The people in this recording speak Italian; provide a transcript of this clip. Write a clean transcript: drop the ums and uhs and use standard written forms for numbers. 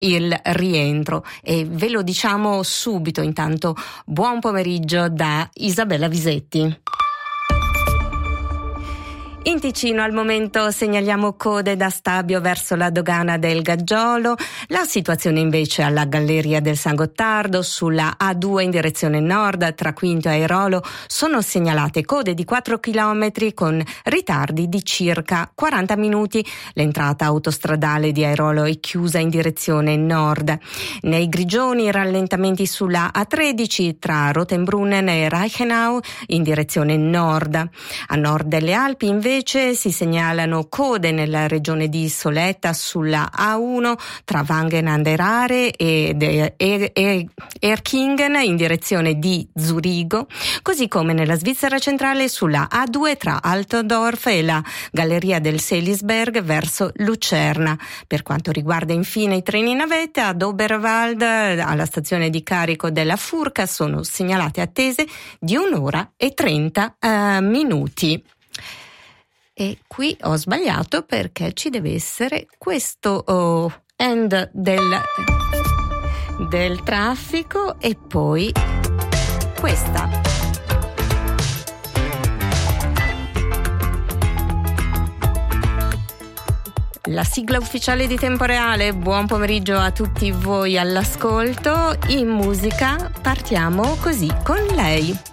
il rientro, e ve lo diciamo subito. Intanto buon pomeriggio da Isabella Visetti. In Ticino al momento segnaliamo code da Stabio verso la dogana del Gaggiolo. La situazione invece alla Galleria del San Gottardo sulla A2 in direzione nord tra Quinto e Airolo sono segnalate code di 4 km con ritardi di circa 40 minuti. L'entrata autostradale di Airolo è chiusa in direzione nord. Nei Grigioni rallentamenti sulla A13 tra Rotenbrunnen e Reichenau in direzione nord. A nord delle Alpi invece si segnalano code nella regione di Soletta sulla A1 tra Wangen an der Aare ed Erkingen in direzione di Zurigo, così come nella Svizzera centrale sulla A2 tra Altdorf e la Galleria del Selisberg verso Lucerna. Per quanto riguarda infine i treni navetta, ad Oberwald alla stazione di carico della Furka sono segnalate attese di 1 ora e 30 minuti. E qui ho sbagliato perché ci deve essere questo end del traffico e poi questa. La sigla ufficiale di Tempo Reale. Buon pomeriggio a tutti voi all'ascolto. In musica partiamo così con lei.